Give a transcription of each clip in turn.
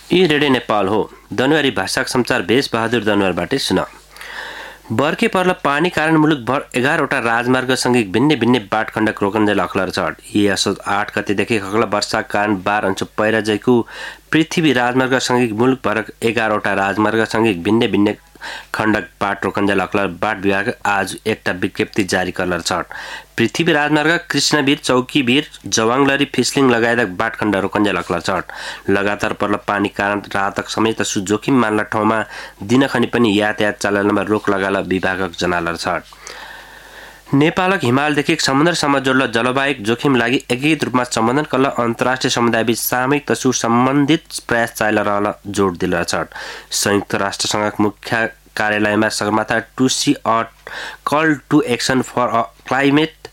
यी रेडियो नेपाल हो। दनुवारी भाषाको समाचार भेष बहादुर दनुवारबाटै सुन। बर्के पर्ल पानी कारण मुलुकभर 11वटा राजमार्गसँगै भिन्नै भिन्नै बाटखण्डक रोकन्जेल अखलर चढ। यी असोज 8 गतेदेखि खगला वर्षाका कारण 12 इन्च पहिरा जैको पृथ्वी राजमार्गसँगै मुलुकभर 11वटा राजमार्गसँगै भिन्नै भिन्नै खण्डक बाट रोकन्जेल अखलर बाट विभाग आज एउटा विज्ञप्ति जारी करलर छ। पृथ्वी राजमार्ग कृष्णवीर चौकीवीर जवाङलरी फिस्लिङ लगायत बाटखण्ड रोकन्जेल अखलर छ। लगातार पर्ल पानी कारण राहतक समेत जोखिम मान्ला ठाउँमा दिनखनि पनि यातायात चलानमा रोक लगाला विभागक जनालर छ। नेपालक हिमालदेखि समुद्रसम्म जोड्न जलवायु जोखिम लागि एकीकृत रूपमा सम्बोधन गर्न अन्तर्राष्ट्रिय समुदायबीच सामूहिक तसु सम्बन्धित प्रयास चालिरहन रहल जोड दिला छ। संयुक्त राष्ट्रसङ्घका मुख्य कार्यालयमा Sagarmatha to see a call to action for a climate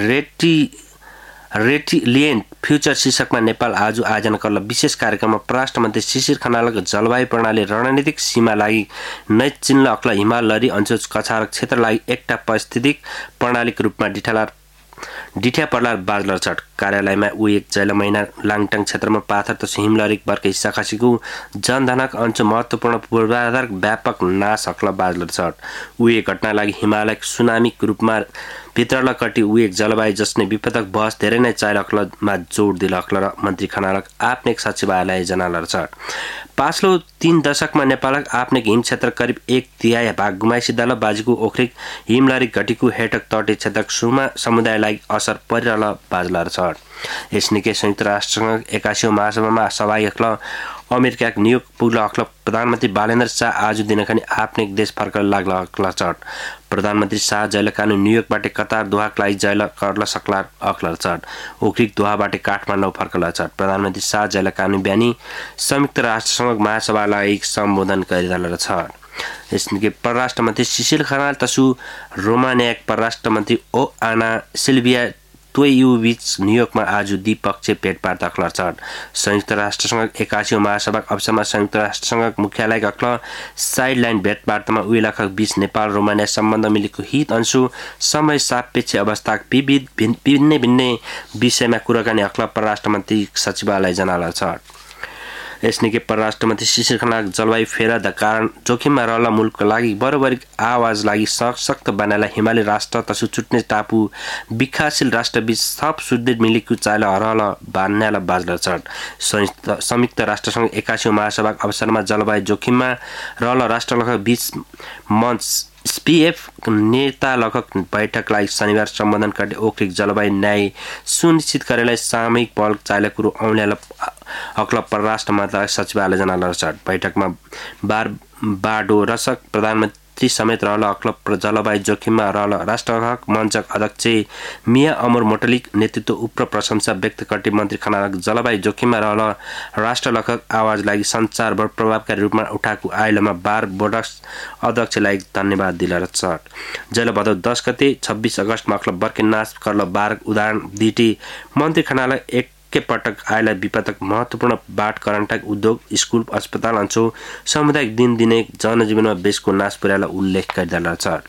रेटिलिएन्ट future शीर्षकमा नेपाल आज आयोजना गर्न विशेष कार्यक्रममा परराष्ट्र मन्त्री शिशिर खनालको जलवायु प्रणाली रणनीतिक सीमा लागि नै चिन्ह अक्ल हिमाल लरी अञ्चल कछारक क्षेत्र लागि एकटा पारिस्थितिक प्रणालीको रूपमा डिठ्या पर्लार बाजलर छट। कार्यालयमा एक जैल महिना लाङटाङ क्षेत्रमा पाथर तसु हिमलरिक वर्ग हिस्सा खसीको जनधनक अंश महत्त्वपूर्ण पूर्वाधार व्यापक नाश अक्ल बाजलर छट। एक घटना लागि हिमालयक सुनामीको रूपमा भित्रल कटी एक जलवायु जस्ने विपदक बहस धेरै नै चाइल अक्लमा जोड दिल अक्ल र मन्त्री खनालक आफ्नै सचिवालय जनालर छट। पाछलो 3 दशकमा नेपालक आफ्नै हिम क्षेत्र करिब 1/3 भाग गुमाइसिदाल बाजीको ओख्रिक हिमलरिक घटीको हेटक तटीय क्षेत्रक समुदायलाई असर परिरहल बाजलर छ। यसनिकै संयुक्त राष्ट्रसङ्घ 81औं महासभामा सहभागी अक्ल अमेरिकाको न्युयोर्क पुग्ल अक्ल प्रधानमन्त्री बालेन्द्र शाह आज दिनखनि आफ्नै देश फर्कल लाग्ल अक्ल चट। प्रधानमन्त्री शाह जैल कानुन न्युयोर्कबाट कतार दोहाक लागि जैल कर्ल सक्ला अक्लर चट। ओख्रिक दोहाबाट काठमाडौँ फर्कल चट। प्रधानमन्त्री शाह जैल कानुन बिहानी संयुक्त राष्ट्रसङ्घ महासभालाई सम्बोधन गरिरहल छ। यसनिकै परराष्ट्र मन्त्री शिशिर खनाल तसु रोमानियाक परराष्ट्र मन्त्री ओआना सिल्भिया बीच न्युयोर्कमा आज द्विपक्षीय भेटवार्ता अक्लर छ। संयुक्त राष्ट्रसङ्घ 81औं महासभाको अवसरमा संयुक्त राष्ट्रसङ्घको मुख्यालय अक्ल साइडलाइन भेटवार्तामा उइलाखक बीच नेपाल रोमानिया सम्बन्ध मिलेको हित अंशु समय सापेक्ष अवस्थाको भिन्नै विषयमा कुराकानी अक्ल परराष्ट्र मन्त्री सचिवालय जनाला छ। यसनिकै परराष्ट्र मन्त्री शिशिर खनाल जलवायु फेरदा कारण जोखिममा रहला मुलुकको लागि बरोबरी आवाज लागि सशक्त बनाएला हिमाली राष्ट्र तसु चुट्ने टापु विकासशील राष्ट्रबीच थप सुदृढ मिलेको चाइल हरहल बान्याला बाजलर छ। संयुक्त राष्ट्रसङ्घ 81औं महासभाको अवसरमा जलवायु जोखिममा रहल राष्ट्रलक बीच मञ्च SPF नेता लगक बैठकलाई शनिबार सम्बोधन गर्दै ओख्रिक जलवायु न्याय सुनिश्चित गरेलाई सामूहिक पहल चाइल कुरो औल्याल अक्ल परराष्ट्र मन्त्रालय सचिवालय जनालर छ। बैठकमा बारबाडो रसक प्रधानमन्त्री समेत रहल अक्ल जलवायु जोखिममा रहल राष्ट्रहक मञ्चक अध्यक्ष मिया अमर मोटलिक नेतृत्व उप्र प्रशंसा व्यक्त गर्दै मन्त्री खनालक जलवायु जोखिममा रहल राष्ट्रलखक आवाज लागि सञ्चारभर प्रभावकारी रूपमा उठाएको आइलमा बारबोडस अध्यक्षलाई धन्यवाद दिलार छ। जैल भदौ 10 गते 26 अगस्तमा अक्ल बर्के नाश करल बार उदाहरण दिटी मन्त्री खनालय एकैपटक आइला विपदक महत्त्वपूर्ण बाट करन्टक उद्योग स्कुल अस्पताल अञ्चल सामुदायिक दिनदिनै जनजीवनमा बेसको नाश पुर्याला उल्लेख गरिदिला छ।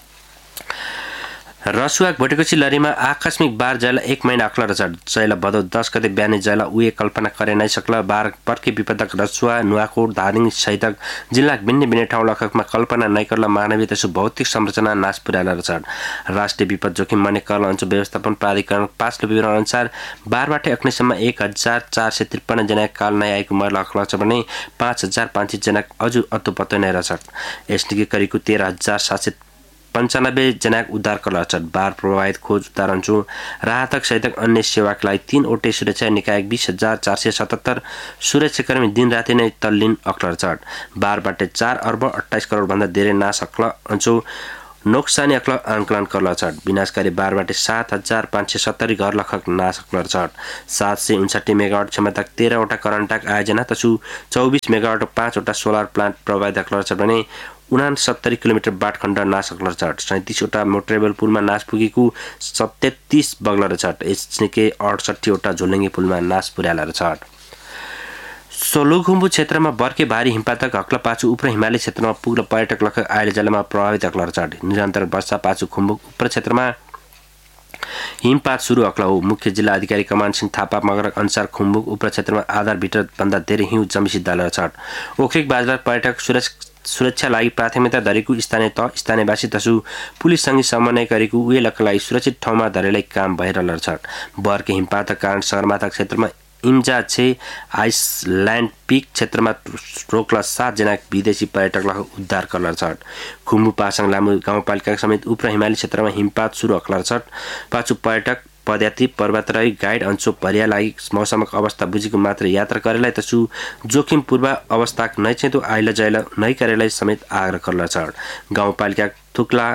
रसुवाक भोटेकोसी लरीमा आकस्मिक बार जैला 1 महिना अक्लर छ। जैला भदौ 10 गते बिहानै जैला उए कल्पना करे नै सक्ला बार पर्के विपदक रसुवा नुवाकोट धादिङ सहितक जिल्लाक भिन्न ठाउँ लखकमा कल्पना नै करला मानवीय तसु भौतिक संरचना नाश पुर्याला छ। राष्ट्रिय विपद जोखिम मने करल अञ्चल व्यवस्थापन प्राधिकरण पाछलो विवरण अनुसार बारबाट अग्निसम्म 1453 जना काल नै आएको मर्ला अक्लर छ भने 5525 जना अझ अत्तोपत्तो नै रहेछ। यसनिकै करिबको 13795 जना उद्धार करल छ। बार प्रभावित खोज उद्धार अञ्चल राहतक सहितक अन्य सेवाका लागि 3 वटै सुरक्षा निकाय 20477 सुरक्षाकर्मी दिनराति नै तल्लीन अक्लर छ। बारबाट 4 अर्ब 28 करोड भन्दा धेरै नाश अक्ल अञ्चल नोक्सानी अक्ल आंकलन करल छ। विनाशकारी बारबाट 7570 घर लखक नाश अक्लर छ। 759 मेगावाट क्षमता 13 वटा करन्टक आयोजना तसु 24 मेगावाट 5 वटा सोलर प्लान्ट प्रभावित अक्लर छ भने 69 किलोमिटर बाटखण्ड नाश अक्लर छ। 37 वटा मोटरेबल पुलमा नाश पुगेको 33 बग्लर छ। यसनिकै 68 वटा झोलुङ्गे पुलमा नाश पुर्यालर छ। सोलुखुम्बु क्षेत्रमा बर्के भारी हिमपातक हक्ल पाछु उप्र हिमाली क्षेत्रमा पुग्न पर्यटक लख आइले जलमा प्रभावित अक्लर छ। निरन्तर वर्षा पाछु खुम्बु उप्र क्षेत्रमा हिमपात सुरु अक्ला हो। मुख्य जिल्ला अधिकारी कमान सिंह थापा मगरक अनुसार खुम्बुक उप क्षेत्रमा आधा मिटर भन्दा धेरै हिउँ जमिसिद्धालय छ। ओखरिक बाजार पर्यटक सुरक्षा लागि प्राथमिकता धरेको स्थानीयवासी तसु पुलिससँग समन्वय गरेको उयोलका लागि सुरक्षित ठाउँमा धरेलाई काम भइरहेको छ। बर्के हिमपातका कारण सगरमाथा क्षेत्रमा इम्जा छे आइसल्यान्ड पिक क्षेत्रमा रोक्ला 7 जना विदेशी पर्यटकलाई उद्धार गर्न छ। खुम्बु पासाङ लामु गाउँपालिका समेत उप हिमाली क्षेत्रमा हिमपात सुरु अक्ला छ। पाछु पर्यटक पदयात्री पर्वतारोही गाइड अन्चो भरिया लागि मौसमक अवस्था बुझेको मात्र यात्रा गरेलाई तसु जोखिम पूर्व अवस्था नै चाहिँ तो आइला जाइला नै करेलाई समेत आग्रह गर्न छ। गाउँपालिका थुक्ला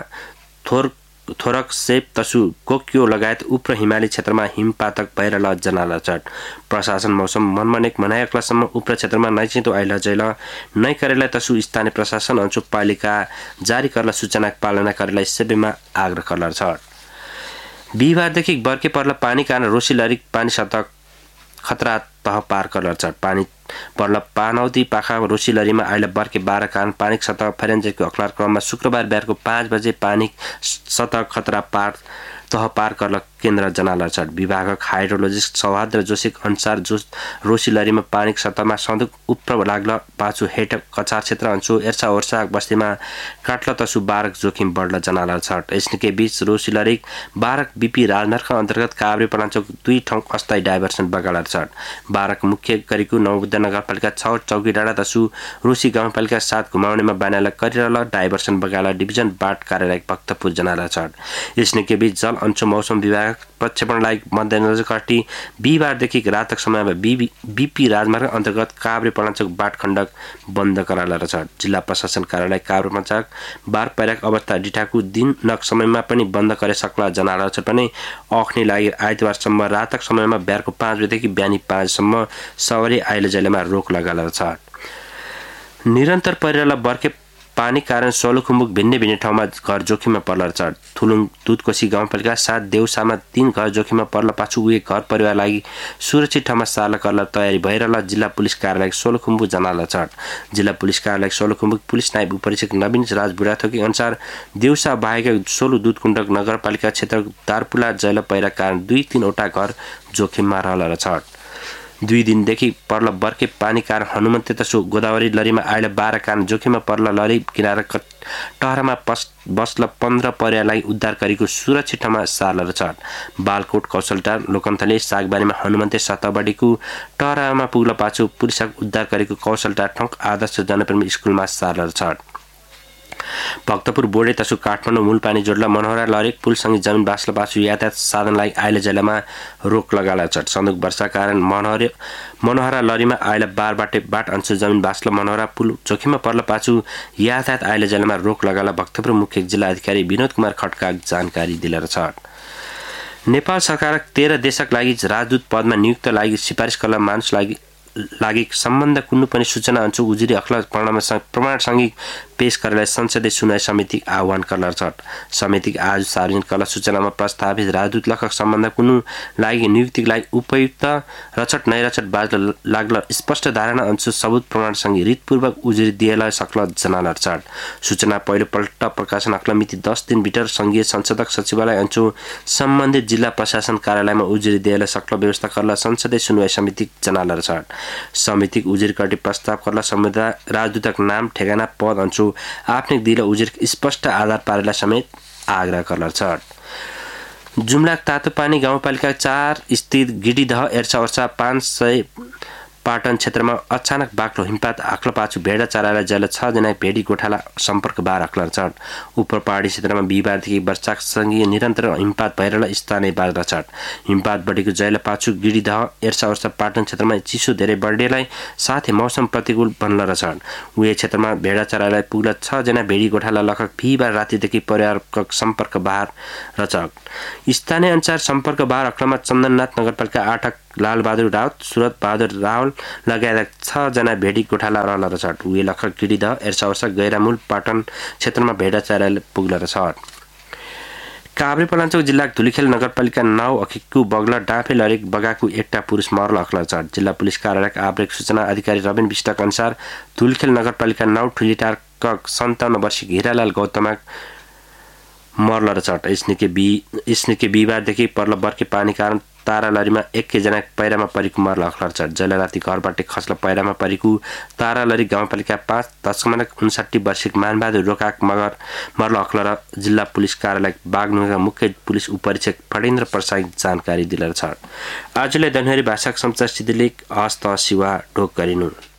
थोरक सेप तसु कोक्यो लगायत उप हिमाली क्षेत्रमा हिमपातक भइरहला जनाला छ। प्रशासन मौसम मनमनेक मनायकलासम्म उप क्षेत्रमा नै चाहिँ तो आइला जाइला नै करेलाई तसु स्थानीय प्रशासन अन्चो पालिका जारी करला सूचना पालना करेलाई सबैमा आग्रह गर्न छ। बिहिबारदेखि बर्के पर्ला पानी कारण रोसी लरिक पानी सतह खतरा तह पार गर्न छ। पानी पर्ला पानौती पाखा रोसी लरीमा अहिले बर्के 12 कारण पानी सतह फरेन्जेको अखलार क्रममा शुक्रबार बिहानको 5 बजे पानी सतह खतरा पार तह पार गर्न केन्द्र जनाला छ। विभागक हाइड्रोलोजिस्ट सौहार्द जोशीक अनुसार रोसी लरीमा पानी सतहमा सधुक उप्र लाग्ला पाछु हेट कछार क्षेत्र अन्चो एर्सा ओर्सा बस्तीमा काट्ल तसु बारक जोखिम बढ्ला जनाला छ। यसकै बीच रोसी लरीक बारक बीपी राजमार्ग अन्तर्गत काभ्रे पलाञ्चोक 2 ठाउँ अस्थायी डाइभर्सन बगाला छ। बारक मुख्य गरेको नवबुद्ध नगरपालिका 6 चौकी डाँडा तसु रोसी गाउँपालिका 7 घुमाउनेमा बनाला गरिरहला डाइभर्सन बगाला डिभिजन बाट कार्यालय भक्तपुर जनाला छ। यसकै बीच जल अन्चो मौसम विभाग प्रक्षेपणलाई मध्यनजर काटी बिहिबारदेखि रातक समयमा बीपी राजमार्ग अन्तर्गत काभ्रे पलाञ्चोक बाट खण्डक बन्द गराला छ। जिल्ला प्रशासन कार्यालय काभ्रे पलाञ्चोक बार पर्याक अवस्था डिठाको दिन नक समयमा पनि बन्द गरे सक्ला जनाला छ पनि अख्ने लागि आइतबारसम्म रातक समयमा बिहारको 5 बजेदेखि बिहानी 5 सम्म सवारी आइले जलेमा रोक लगाला छ। निरन्तर परिरहला बर्के पानी कारण सोलुखुम्बुक भिन्नै ठाउँमा घर जोखिममा पर्ला छ। थुलुङ दुधकोशी गाउँपालिका 7 देउसामा 3 घर जोखिममा पर्ला पाछु उही घर परिवार लागि सुरक्षित ठाउँमा सार्न गर्न तयारी भइरहला जिल्ला पुलिस कार्यालय सोलुखुम्बु जनाला छ। जिल्ला पुलिस कार्यालय सोलुखुम्बुक पुलिस नायब उपरीक्षक नवीन राज बुढाथोकी अनुसार देउसा बाहेक सोलु दुधकुण्डक नगरपालिका क्षेत्र दारपुला जैल पहिरा कारण 2-3 वटा घर जोखिममा रहला छ। 2 दिनदेखि पर्ला बर्के पानी कारण हनुमन्ते तसु गोदावरी लरीमा आइला 12 कारण जोखिममा पर्ला लरी किनारा टहरमा बस्ला 15 पर्यालाई उद्धार गरेको सुरक्षित ठाउँमा सार्ल छ। बालकोट कौशलटार लोकन्थली सागबारीमा हनुमन्ते सतबडीको टहरामा पुग्ला पाछु पुलिसक उद्धार गरेको कौशलटार ठोक आदर्श जनप्रेमी स्कुलमा सार्ल छ। भक्तपुर बोर्डे तसु काठमाडौँ मूल पानी जोड्ला मनोहरा लरेक पुलसँगै जमिन बास्ला पाछु यातायात साधनलाई आइले जलामा रोक लगाला छ। सन्दुक वर्षा कारण मनोहरा लरीमा आइला बाट अंश जमिन बास्ला मनोहरा पुल जोखिममा पर्ला पाछु यातायात आइले जलामा रोक लगाला भक्तपुर मुख्य जिल्ला अधिकारी विनोद कुमार खड्का जानकारी दिलेर छ। नेपाल सरकार 13 देशक लागि राजदूत पदमा नियुक्त लागि सिफारिस गर्न मानिस लागि सम्बन्ध कुनै पनि सूचना अन्चु उजुरी अखला प्रमाणसँगै पेश गरेर संसदीय सुनवाई समिति आह्वान गर्न छ। समिति आज सार्वजनिक कला सूचनामा प्रस्तावित राजदूत लखक सम्बन्ध कुनै लागि नियुक्तिलाई उपयुक्त रचट नैरचट बाज लाग्ला स्पष्ट धारणा अन्चु सबुत प्रमाणसँगै रीतपूर्वक उजुरी दिएला सक्ला जनाला छ। सूचना पहिलोपल्ट प्रकाशन अखला मिति 10 दिन भित्र संघीय संसदक सचिवालय अन्चु सम्बन्धित जिल्ला प्रशासन कार्यालयमा उजुरी दिएला सक्ला व्यवस्था गर्न संसदीय सुनवाई समिति जनाला छ। समिति उजुरी कटी प्रस्ताव गर्न संबद्ध राजदूतक नाम ठेगाना पद अन्चु आफ्नै दिला उजुरी स्पष्ट आधार पारेला समेत आग्रह गर्न छ। जुम्लाक तातोपानी गाउँपालिका 4 स्थित गिडीदह एर्सा वर्षा 500 पाटन क्षेत्रमा अचानक बाक्लो हिमपात आक्लो पाछु भेडा चरालाई जल 6 जना भेडी गोठाला सम्पर्क बार आक्लन छ। उपर पहाडी क्षेत्रमा बिहिबारदेखि वर्षासँगै निरन्तर हिमपात भइरहला स्थानीय बाजा छ। हिमपात बढेको जल पाछु गिडीदह एर्सा वर्षा पाटन क्षेत्रमा चिसो धेरै बढ्नेलाई साथै मौसम प्रतिकूल बन्न र छ। उही क्षेत्रमा भेडा चरालाई पुग्ला 6 जना भेडी गोठाला लखक बिहिबार रातिदेखि परिवारको सम्पर्क बाहर र छ। स्थानीय अनुसार सम्पर्क बाहर अखलामा चन्दननाथ नगरपालिका 8 लालबहादुर राउत सुरत बहादुर रावल लगायत 6 जना भेडी गोठाला रहला र छ। उही लखक गिडीदह एर्सा वर्षा गैरामूल पाटन क्षेत्रमा भेडा चराले पुग्ला र छ। काभ्रे पलाञ्चोक जिल्ला धुलीखेल नगरपालिका 9 अखिक्कु बगला डाँफे लरेक बगाको एकटा पुरुष मर्ल अखला छ। जिल्ला पुलिस कार्यालय आब्रेक सूचना अधिकारी रबिन विष्टक अनुसार धुलीखेल नगरपालिका 9 ठुलीटारका 57 वर्षीय हिरालाल गौतम मर्ल र चट स्निके बिहिबारदेखि पर्ल बर्के पानी कारण तारालरीमा एकैजना पैरामा परेको मर्ल अखलर चट जहिले राति घरबाट खस्ल पैरामा परेको तारालरी गाउँपालिका 5.59 वर्षीय मानबहादुर रोकाक मगर मर्ल अखलर जिल्ला पुलिस कार्यालय बागलुङका मुख्य पुलिस उपरीक्षक फणेन्द्र प्रसाद जानकारी दिलेर छ। आजले धनहरी भाषाक समाचार सिद्धिलेख हस्त सिवा ढोक गरिनु।